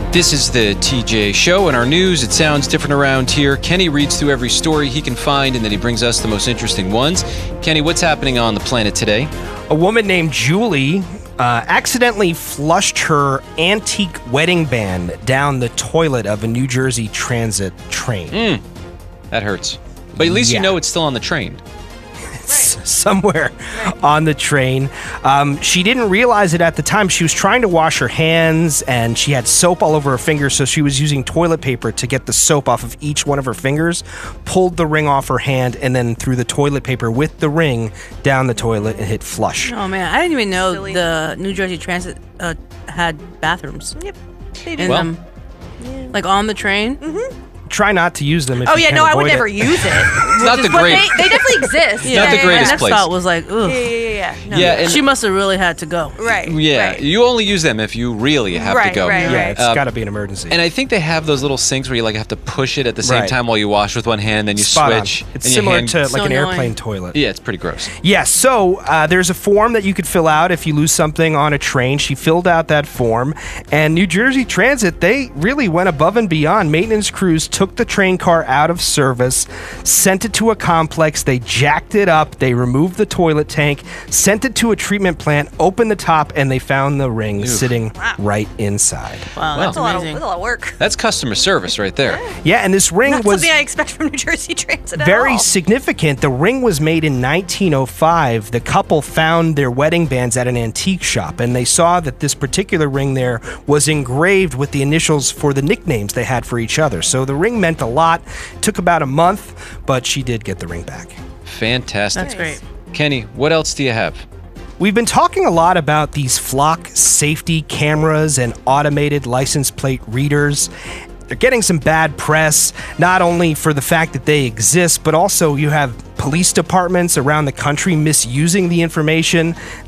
This is the TJ Show. In our news, it sounds different around here. Kenny reads through every story he can find, and then he brings us the most interesting ones. Kenny, what's happening on the planet today? A woman named Julie accidentally flushed her antique wedding band down the toilet of a New Jersey Transit train. That hurts. But at least you Yeah. know it's still on the train. Somewhere on the train. She didn't realize it at the time. She was trying to wash her hands, and she had soap all over her fingers, so she was using toilet paper to get the soap off of each one of her fingers, pulled the ring off her hand, and then threw the toilet paper with the ring down the toilet and hit flush. Oh, man. I didn't even know Silly. the New Jersey Transit had bathrooms Yep, they do. in Well- them. Like on the train. Try not to use them if Oh you yeah, can no, I would avoid never it. use it. Not the But greatest. they definitely exist. Not the My greatest next place. thought was like, ugh. Yeah. No. Yeah, and She must have really had to go. Right. yeah, Right. you only use them if you really have to Right, go. right, Yeah, right. it's got to be an emergency. And I think they have those little sinks where you like have to push it at the same Right. time while you wash with one hand, then you Spot on. switch. It's and your similar hand- to like So an annoying. airplane toilet. Yeah, it's pretty gross. Yeah, so there's a form that you could fill out if you lose something on a train. She filled out that form, and New Jersey Transit, they really went above and beyond. Maintenance crews took the train car out of service, sent it to a complex, they jacked it up, they removed the toilet tank, sent it to a treatment plant, opened the top, and they found the ring sitting right inside. Wow, Wow. that's That's amazing. a lot of work. That's customer service right there. Yeah, and this ring Not was something I expect from New Jersey Transit at very all. significant. The ring was made in 1905. The couple found their wedding bands at an antique shop, and they saw that this particular ring there was engraved with the initials for the nicknames they had for each other. So the ring meant a lot. It took about a month, but she did get the ring back. Fantastic. That's great. Kenny, what else do you have? We've been talking a lot about these flock safety cameras and automated license plate readers. They're getting some bad press, not only for the fact that they exist, but also you have police departments around the country misusing the information.